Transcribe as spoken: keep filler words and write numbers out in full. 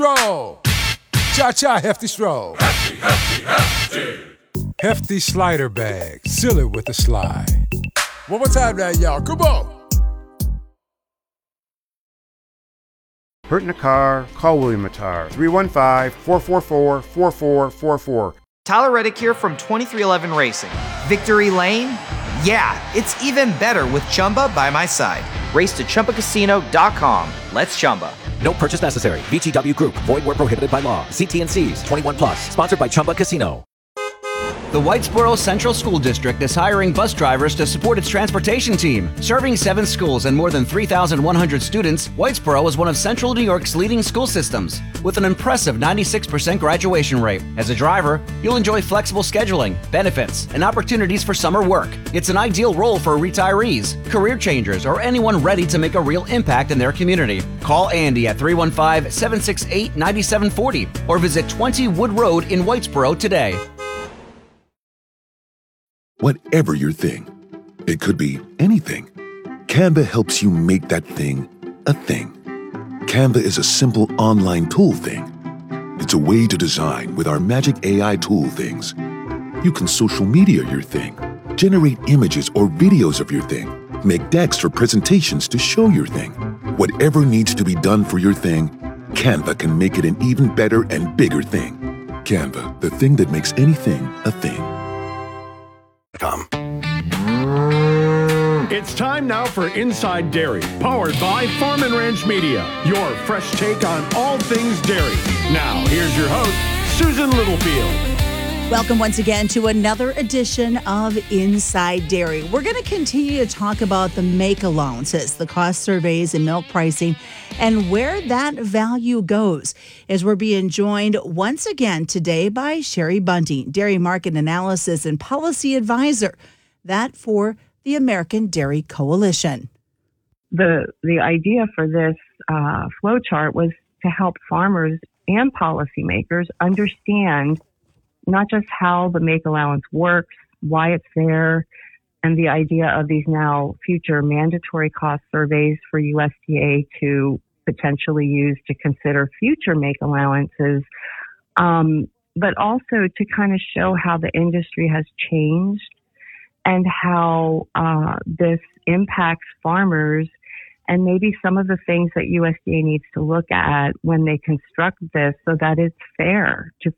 Stroll. Cha-cha, hefty stroll. Hefty, hefty, hefty. Hefty slider bag. Seal it with a slide. One more time now, y'all. Come on. Hurt in a car? Call William Mattar. three one five, four four four, four four four four. Tyler Reddick here from twenty-three eleven Racing. Victory Lane? Yeah, it's even better with Chumba by my side. Race to Chumba Casino dot com. Let's Chumba. No purchase necessary. V G W Group. Void where prohibited by law. See T and C's. twenty-one plus. Sponsored by Chumba Casino. The Whitesboro Central School District is hiring bus drivers to support its transportation team. Serving seven schools and more than three thousand one hundred students, Whitesboro is one of Central New York's leading school systems, with an impressive ninety-six percent graduation rate. As a driver, you'll enjoy flexible scheduling, benefits, and opportunities for summer work. It's an ideal role for retirees, career changers, or anyone ready to make a real impact in their community. Call Andy at three one five, seven six eight, nine seven four zero or visit twenty Wood Road in Whitesboro today. Whatever your thing, it could be anything. Canva helps you make that thing a thing. Canva is a simple online tool thing. It's a way to design with our magic A I tool things. You can social media your thing, generate images or videos of your thing, make decks for presentations to show your thing. Whatever needs to be done for your thing, Canva can make it an even better and bigger thing. Canva, the thing that makes anything a thing. It's time now for Inside Dairy, powered by Farm and Ranch Media, your fresh take on all things dairy. Now, here's your host, Susan Littlefield. Welcome once again to another edition of Inside Dairy. We're going to continue to talk about the make allowances, the cost surveys and milk pricing, and where that value goes, as we're being joined once again today by Sherry Bunting, Dairy Market Analysis and Policy Advisor, that for the American Dairy Coalition. The, the idea for this uh, flow chart was to help farmers and policymakers understand not just how the make allowance works, why it's there, and the idea of these now future mandatory cost surveys for U S D A to potentially use to consider future make allowances, um, but also to kind of show how the industry has changed and how uh, this impacts farmers, and maybe some of the things that U S D A needs to look at when they construct this so that it's fair to